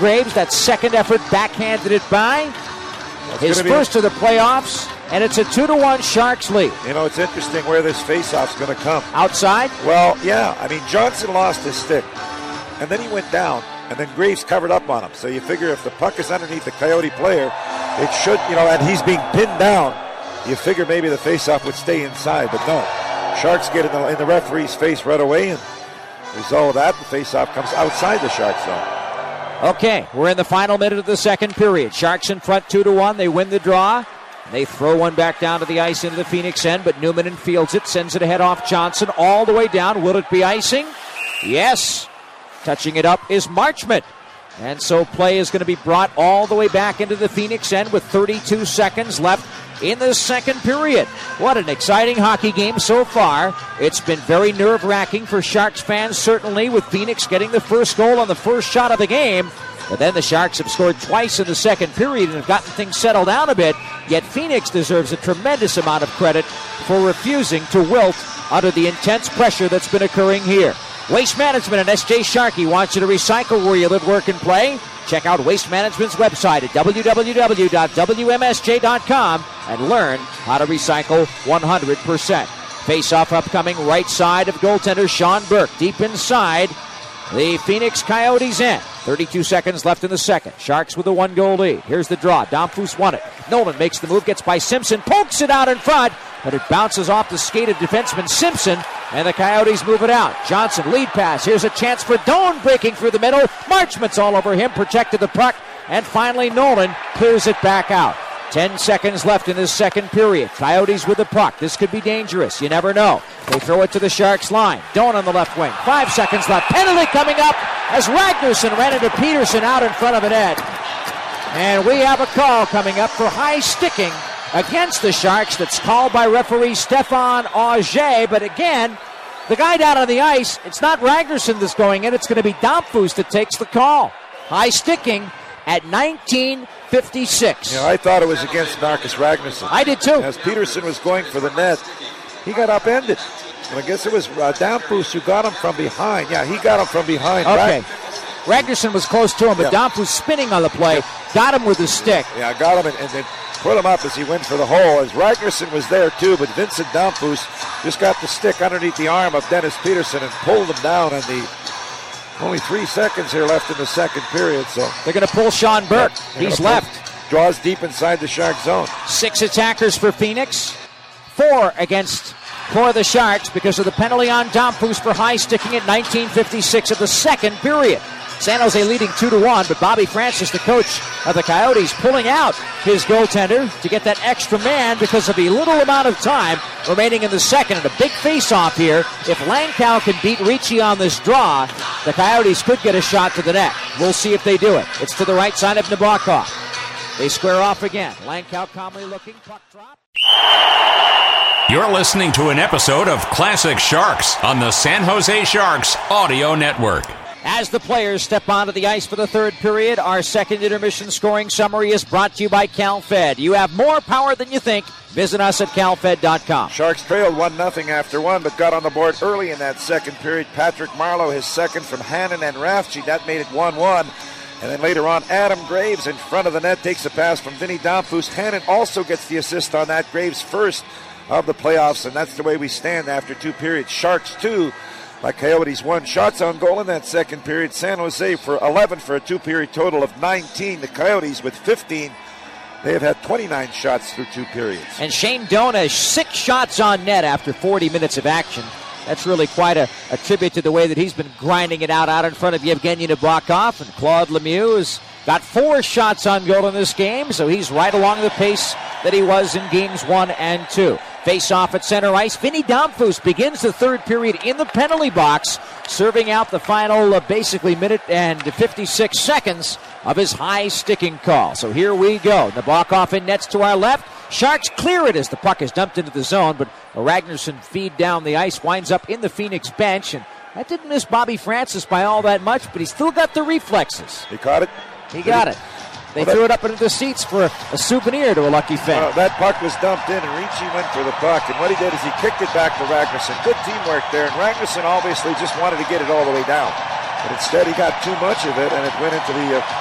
Graves, that second effort, backhanded it by. His first of the playoffs, and it's a 2-1 Sharks lead. You know, it's interesting where this faceoff's going to come. Outside? Well, yeah. I mean, Johnson lost his stick, and then he went down, and then Graves covered up on him. So you figure if the puck is underneath the Coyote player, it should, and he's being pinned down, you figure maybe the faceoff would stay inside, but no. Sharks get in the referee's face right away, and the result of that, the faceoff comes outside the Sharks zone. Okay, we're in the final minute of the second period. Sharks in front 2-1. They win the draw. They throw one back down to the ice into the Phoenix end, but Newman fields it, sends it ahead off Johnson all the way down. Will it be icing? Yes. Touching it up is Marchment. And so play is going to be brought all the way back into the Phoenix end with 32 seconds left in the second period. What an exciting hockey game so far. It's been very nerve-wracking for Sharks fans, certainly, with Phoenix getting the first goal on the first shot of the game. But then the Sharks have scored twice in the second period and have gotten things settled down a bit. Yet Phoenix deserves a tremendous amount of credit for refusing to wilt under the intense pressure that's been occurring here. Waste Management and S.J. Sharkey wants you to recycle where you live, work, and play. Check out Waste Management's website at www.wmsj.com and learn how to recycle 100%. Face-off upcoming right side of goaltender Sean Burke. Deep inside the Phoenix Coyotes end. 32 seconds left in the second. Sharks with a 1-goal lead. Here's the draw. Domfus won it. Nolan makes the move, gets by Simpson, pokes it out in front, but it bounces off the skate of defenseman Simpson, and the Coyotes move it out. Johnson, lead pass. Here's a chance for Doan breaking through the middle. Marchment's all over him, protected the puck, and finally Nolan clears it back out. 10 seconds left in this second period. Coyotes with the puck. This could be dangerous. You never know. They throw it to the Sharks line. Doan on the left wing. 5 seconds left. Penalty coming up as Ragnarsson ran into Peterson out in front of the net. And we have a call coming up for high sticking against the Sharks that's called by referee Stefan Auger. But again, the guy down on the ice, it's not Ragnarsson that's going in. It's going to be Domfus that takes the call. High sticking at 19:56. I thought it was against Marcus Ragnarsson. I did too. As Peterson was going for the net, he got upended. And I guess it was Domfus who got him from behind. Yeah, he got him from behind. Okay. Ragnarsson was close to him, but Domfus spinning on the play, got him with his stick. Yeah, got him and then put him up as he went for the hole. As Ragnarsson was there too, but Vincent Domfus just got the stick underneath the arm of Dennis Peterson and pulled him down. And only 3 seconds here left in the second period. So they're going to pull Sean Burke. He's left. Draws deep inside the Shark zone. 6 attackers for Phoenix. 4 for the Sharks because of the penalty on Domfus for high sticking at 19:56 of the second period. San Jose leading 2-1, but Bobby Francis, the coach of the Coyotes, pulling out his goaltender to get that extra man because of the little amount of time remaining in the second. And a big face-off here. If Langkow can beat Ricci on this draw, the Coyotes could get a shot to the net. We'll see if they do it. It's to the right side of Nabokov. They square off again. Langkow calmly looking, puck drop. You're listening to an episode of Classic Sharks on the San Jose Sharks Audio Network. As the players step onto the ice for the third period, our second intermission scoring summary is brought to you by CalFed. You have more power than you think. Visit us at calfed.com. Sharks trailed 1-0 after 1, but got on the board early in that second period. Patrick Marleau, his second from Hannon and Rafchi. That made it 1-1. And then later on, Adam Graves in front of the net takes a pass from Vinny Domfus. Hannon also gets the assist on that. Graves first of the playoffs, and that's the way we stand after 2 periods. Sharks 2. By Coyotes 1. Shots on goal in that second period. San Jose for 11 for a 2-period total of 19. The Coyotes with 15. They have had 29 shots through 2 periods. And Shane Doan has 6 shots on net after 40 minutes of action. That's really quite a tribute to the way that he's been grinding it out in front of Yevgeny Nabokov. And Claude Lemieux has got 4 shots on goal in this game, so he's right along the pace that he was in games 1 and 2. Face off at center ice. Vinny Domfus begins the third period in the penalty box, serving out the final basically minute and 56 seconds of his high sticking call. So here we go. Nabokov in nets to our left. Sharks clear it as the puck is dumped into the zone, but a Ragnarsson feed down the ice winds up in the Phoenix bench, and that didn't miss Bobby Francis by all that much, but he still got the reflexes. He caught it? He got it. They threw it up into the seats for a souvenir to a lucky fan. That puck was dumped in, and Ricci went for the puck. And what he did is he kicked it back to Ragnarsson. Good teamwork there. And Ragnarsson obviously just wanted to get it all the way down. But instead he got too much of it, and it went into the